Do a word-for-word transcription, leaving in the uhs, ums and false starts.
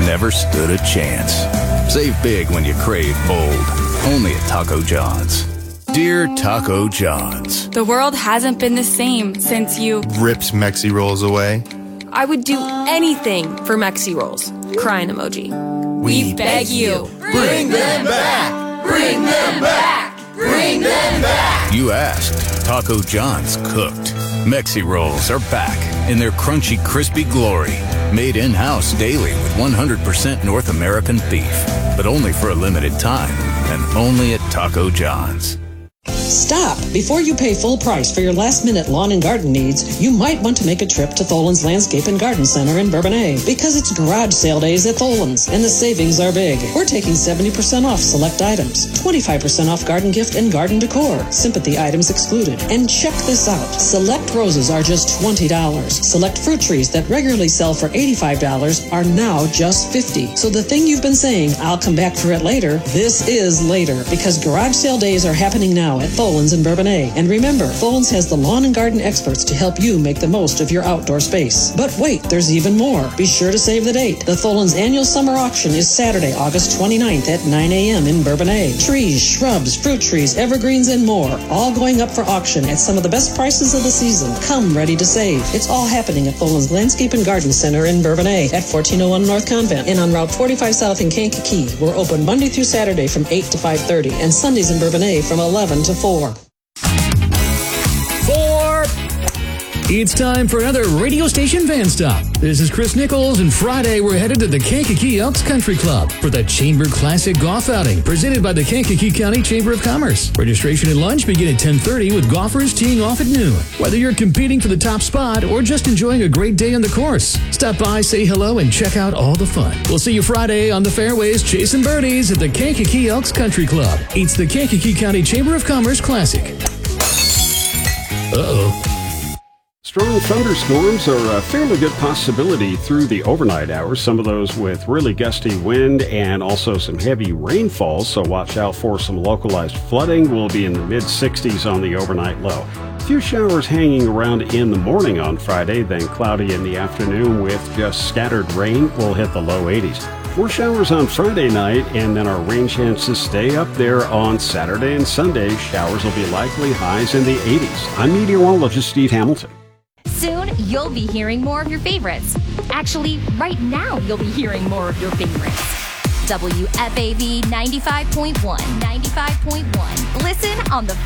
never stood a chance. Save big when you crave bold. Only at Taco John's. Dear Taco John's. The world hasn't been the same since you ripped Mexi Rolls away. I would do anything for Mexi Rolls. Crying emoji. We, we beg you. Bring them back! Bring them back! Bring them back! You asked. Taco John's cooked. Mexi Rolls are back in their crunchy, crispy glory. Made in-house daily with one hundred percent North American beef. But only for a limited time. And only at Taco John's. Stop! Before you pay full price for your last-minute lawn and garden needs, you might want to make a trip to Tholen's Landscape and Garden Center in Bourbonnais, because it's garage sale days at Tholen's, and the savings are big. We're taking seventy percent off select items, twenty-five percent off garden gift and garden decor, sympathy items excluded. And check this out. Select roses are just twenty dollars. Select fruit trees that regularly sell for eighty-five dollars are now just fifty dollars. So the thing you've been saying, I'll come back for it later, this is later, because garage sale days are happening now at Tholen's in Bourbonnais. And remember, Tholen's has the lawn and garden experts to help you make the most of your outdoor space. But wait, there's even more. Be sure to save the date. The Tholen's annual summer auction is Saturday, August twenty-ninth at nine a.m. in Bourbonnais. Trees, shrubs, fruit trees, evergreens, and more, all going up for auction at some of the best prices of the season. Come ready to save. It's all happening at Tholen's Landscape and Garden Center in Bourbonnais at fourteen oh one North Convent and on Route forty-five South in Kankakee. We're open Monday through Saturday from eight to five thirty and Sundays in Bourbonnais from eleven to four. Four. It's time for another radio station van stop. This is Chris Nichols, and Friday we're headed to the Kankakee Elks Country Club for the Chamber Classic Golf Outing, presented by the Kankakee County Chamber of Commerce. Registration and lunch begin at ten thirty with golfers teeing off at noon. Whether you're competing for the top spot or just enjoying a great day on the course, stop by, say hello, and check out all the fun. We'll see you Friday on the fairways chasing birdies at the Kankakee Elks Country Club. It's the Kankakee County Chamber of Commerce Classic. Uh-oh. Strong thunderstorms are a fairly good possibility through the overnight hours, some of those with really gusty wind and also some heavy rainfall, so watch out for some localized flooding. We'll be in the mid sixties on the overnight low. A few showers hanging around in the morning on Friday, then cloudy in the afternoon with just scattered rain. We'll hit the low eighties. More showers on Friday night, and then our rain chances stay up there on Saturday and Sunday. Showers will be likely, highs in the eighties. I'm meteorologist Steve Hamilton. Soon, you'll be hearing more of your favorites. Actually, right now, you'll be hearing more of your favorites. W F A V ninety-five point one, ninety-five point one. Listen on the